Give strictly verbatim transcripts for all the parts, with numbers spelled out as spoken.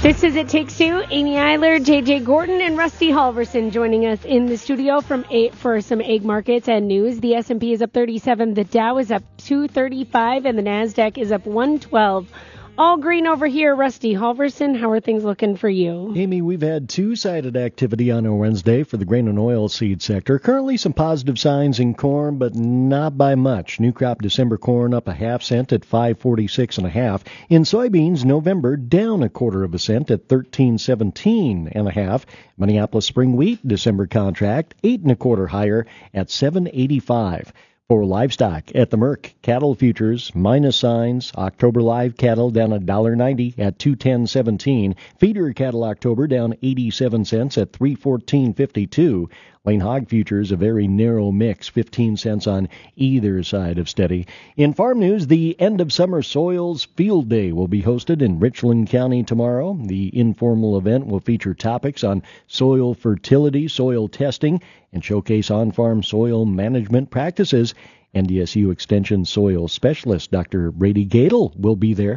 This is It Takes Two. Amy Eiler, J J Gordon, and Rusty Halverson joining us in the studio from eight for some egg markets and news. The S and P is up thirty-seven, the Dow is up two thirty-five, and the NASDAQ is up one twelve. All green over here. Rusty Halverson, how are things looking for you? Amy, we've had two-sided activity on a Wednesday for the grain and oil seed sector. Currently some positive signs in corn, but not by much. New crop December corn up a half cent at five forty-six and a half. In soybeans, November down a quarter of a cent at thirteen seventeen and a half. Minneapolis spring wheat December contract eight and a quarter higher at seven eighty-five. For livestock, at the Merck, cattle futures, minus signs. October live cattle down one dollar ninety at two ten seventeen. Feeder cattle October down eighty-seven cents at three fourteen fifty-two. Lane hog futures, a very narrow mix, fifteen cents on either side of steady. In farm news, the end of summer soils field day will be hosted in Richland County tomorrow. The informal event will feature topics on soil fertility, soil testing, and showcase on-farm soil management practices. N D S U Extension Soil Specialist Doctor Brady Gadel will be there.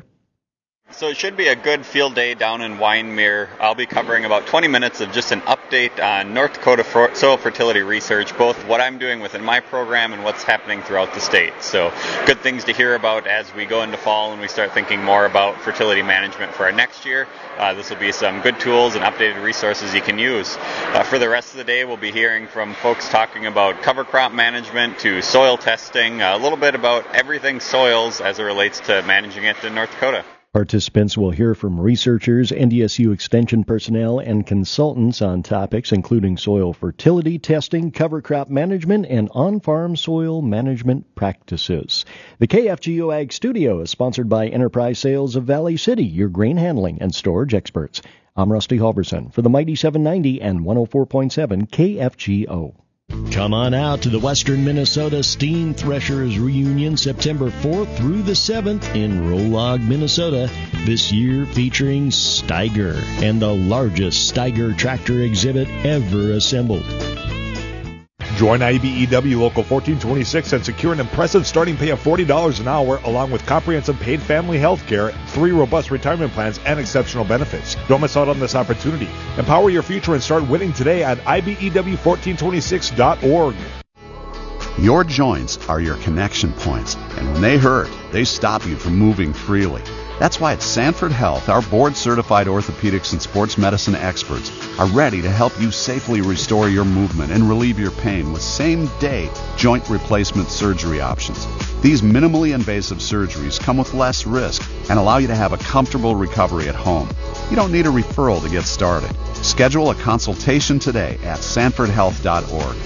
So it should be a good field day down in Wyndmere. I'll be covering about twenty minutes of just an update on North Dakota soil fertility research, both what I'm doing within my program and what's happening throughout the state. So good things to hear about as we go into fall and we start thinking more about fertility management for our next year. Uh, this will be some good tools and updated resources you can use. Uh, for the rest of the day, we'll be hearing from folks talking about cover crop management to soil testing, a little bit about everything soils as it relates to managing it in North Dakota. Participants will hear from researchers, N D S U Extension personnel, and consultants on topics including soil fertility testing, cover crop management, and on-farm soil management practices. The K F G O Ag Studio is sponsored by Enterprise Sales of Valley City, your grain handling and storage experts. I'm Rusty Halverson for the Mighty seven ninety and one oh four point seven K F G O. Come on out to the Western Minnesota Steam Threshers Reunion September fourth through the seventh in Rolog, Minnesota. This year featuring Steiger and the largest Steiger tractor exhibit ever assembled. Join I B E W Local fourteen twenty-six and secure an impressive starting pay of forty dollars an hour along with comprehensive paid family health care, three robust retirement plans, and exceptional benefits. Don't miss out on this opportunity. Empower your future and start winning today at I B E W fourteen twenty-six dot org. Your joints are your connection points, and when they hurt, they stop you from moving freely. That's why at Sanford Health, our board-certified orthopedics and sports medicine experts are ready to help you safely restore your movement and relieve your pain with same-day joint replacement surgery options. These minimally invasive surgeries come with less risk and allow you to have a comfortable recovery at home. You don't need a referral to get started. Schedule a consultation today at sanford health dot org.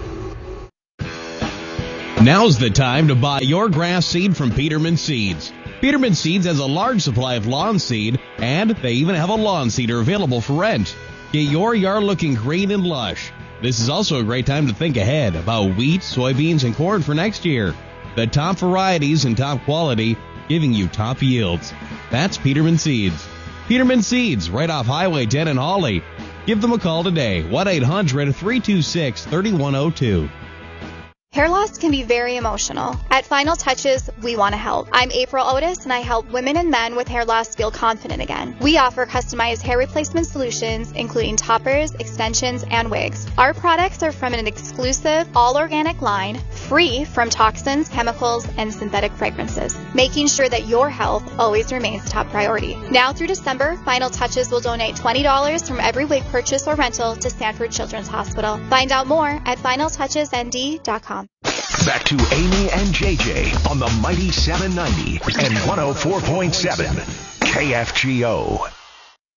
Now's the time to buy your grass seed from Peterman Seeds. Peterman Seeds has a large supply of lawn seed, and they even have a lawn seeder available for rent. Get your yard looking green and lush. This is also a great time to think ahead about wheat, soybeans, and corn for next year. The top varieties and top quality, giving you top yields. That's Peterman Seeds. Peterman Seeds, right off Highway ten in Hawley. Give them a call today, one eight hundred three two six three one zero two. Hair loss can be very emotional. At Final Touches, we want to help. I'm April Otis, and I help women and men with hair loss feel confident again. We offer customized hair replacement solutions, including toppers, extensions, and wigs. Our products are from an exclusive, all-organic line, free from toxins, chemicals, and synthetic fragrances, making sure that your health always remains top priority. Now through December, Final Touches will donate twenty dollars from every wig purchase or rental to Sanford Children's Hospital. Find out more at final touches n d dot com. Back to Amy and J J on the Mighty seven ninety and one oh four point seven K F G O.